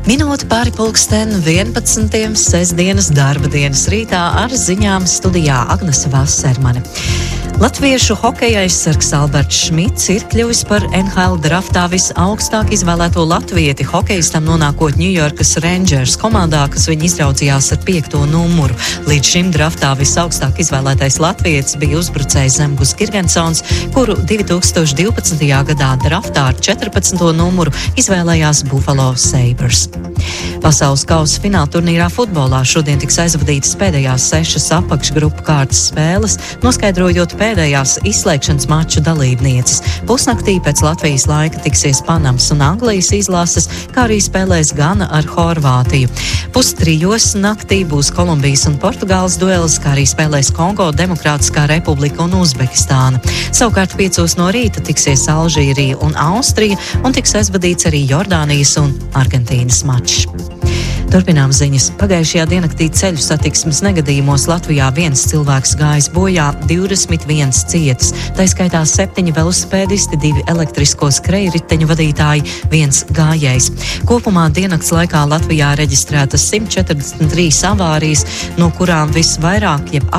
Minūte pāri pulksten 11. sestdienas darba dienas rītā ar ziņām studijā Agnese Vasermane. Latviešu hokeja aizsargs Alberts Šmits ir kļuvis par NHL draftā visaugstāk izvēlēto latvieti hokejistam nonākot Ņujorkas Rangers komandā, kas viņu izraudzījās ar 5. numuru. Līdz šim draftā visaugstāk izvēlētais latvietis bija uzbrucējs Zemgus Girgensons, kuru 2012. gadā draftā ar 14. numuru izvēlējās Buffalo Sabres. Pasaules kausa fināla turnīrā futbolā šodien tiks aizvadītas pēdējās 6 apakšgrupu kārtas spēles, noskaidrojot pēdējās izslēgšanas maču dalībnieces. Pusnaktī pēc Latvijas laika tiksies Panamas un Anglijas izlases, kā arī spēlēs Gana ar Horvātiju. 2:30 naktī būs Kolumbijas un Portugāles duelis, kā arī spēlēs Kongo, Demokrātiskā republika un Uzbekistāna. Savukārt 5 no rīta tiksies Alžīrija un Austrija un tiks aizvadīts arī Jordānijas un Argentīnas mačs. Turpinām ziņas. Pagājušajā diennaktī ceļu satiksmes negadījumos Latvijā 1 cilvēks gājis bojā, 21 cietis. Tā skaitā 7 velosipēdisti, 2 elektrisko skrejriteņu vadītāji, 1 gājējs. Kopumā diennakts laikā Latvijā reģistrētas 143 avārijas, no kurām visvairāk, jeb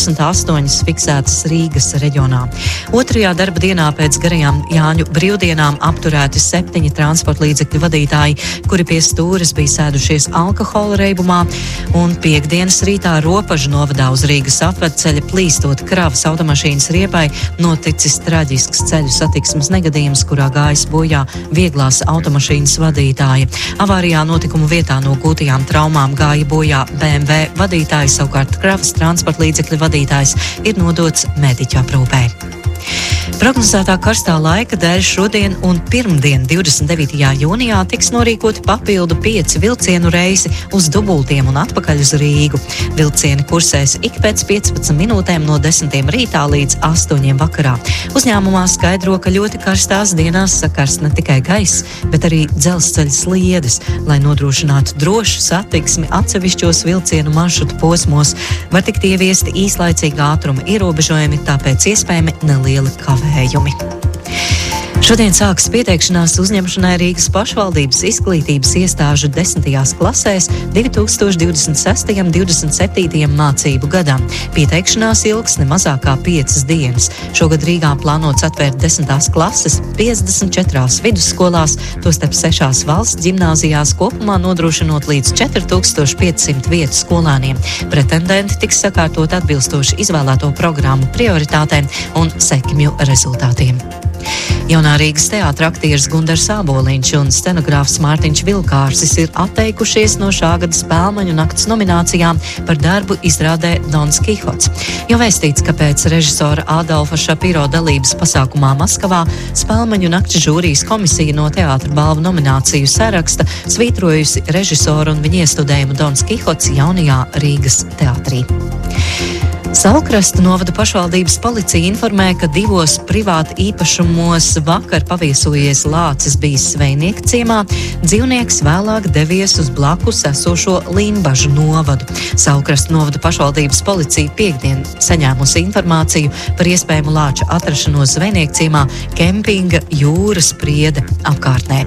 88 fiksētas Rīgas reģionā. Otrajā darba dienā pēc garajām Jāņu brīvdienām apturēti 7 transporta līdzekļu vadītāji, kuri pie stūres bija sēdušies alkohola reibumā, un piektdienas rītā Ropažu novadā uz Rīgas apvedceļa plīstot kravas automašīnas riepai noticis traģisks ceļu satiksmes negadījums, kurā gājis bojā vieglās automašīnas vadītāja. Avārijā notikumu vietā no gūtajām traumām gāja bojā BMW vadītājs, savukārt kravas transporta līdzekļu vadītājs ir nodots mediķu aprūpē. Prognozētā karstā laika dēļ šodien un pirmdien 29. jūnijā tiks norīkoti papildu 5 vilcienu reisi uz Dubultiem un atpakaļ uz Rīgu. Vilcieni kursēs ik pēc 15 minūtēm no 10 rītā līdz 8 vakarā. Uzņēmumā skaidro, ka ļoti karstās dienās sakars ne tikai gaiss, bet arī dzelzceļa sliedes, lai nodrošinātu drošu satiksmi atsevišķos vilcienu maršrutu posmos. Var tikt ieviesti īslaicīga ātruma ierobežojumi, tāpēc iespējami nelieli kavējumi. Šodien sāks pieteikšanās uzņemšanai Rīgas pašvaldības izglītības iestāžu 10. klasēs 2026. un 27. mācību gadam. Pieteikšanās ilgs ne mazāk kā 5 dienas. Šogad Rīgā plānots atvērt 10. klases 54 vidusskolās, tostarp 6 valsts ģimnāzijās, kopumā nodrošinot līdz 4500 vietu skolēniem. Pretendenti tiks sakārtot atbilstoši izvēlēto programmu prioritātēm un sekmju rezultātiem. Jaunā Rīgas teātra aktieris Gundars Āboliņš un scenogrāfs Mārtiņš Vilkārsis ir atteikušies no šā gada Spēlmaņu nakts nominācijām par darbu izrādē Dons Kihots. Jau vēstīts, ka pēc režisora Adolfa Šapiro dalības pasākumā Maskavā Spēlmaņu nakts žūrijas komisija no teātra balvu nomināciju saraksta svītrojusi režisoru un viņa iestudējumu Dons Kihots jaunajā Rīgas teātrī. Savukrastu novada pašvaldības policija informē, ka 2 privāta īpašumos vakar paviesojies lācis bijis Svejnieka ciemā. Dzīvnieks vēlāk devies uz blakus esošo Limbažu novadu. Savukrastu novada pašvaldības policija piektdien saņēmusi informāciju par iespējamu lāča atrašanos Svejnieka ciemā kempinga Jūras priede apkārtnē.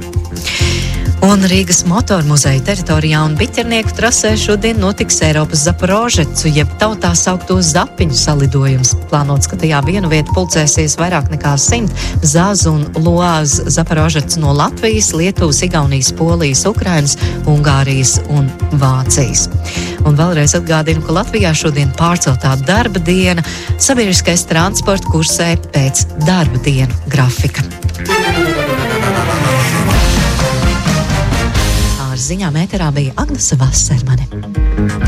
Un Rīgas motormuzeja teritorijā un Biķernieku trasē šodien notiks Eiropas Zaporožecu, jeb tautā saukto zapiņu salidojums. Plānots, ka tajā vienu vietu pulcēsies vairāk nekā 100 Zazu un Loaz Zaporožecu no Latvijas, Lietuvas, Igaunijas, Polijas, Ukrainas, Ungārijas un Vācijas. Un vēlreiz atgādinu, ka Latvijā šodien pārceltā darba diena, sabiedriskais transports kursē pēc darba dienu grafika. Ziņām ēterā bija Agnese Vasermane.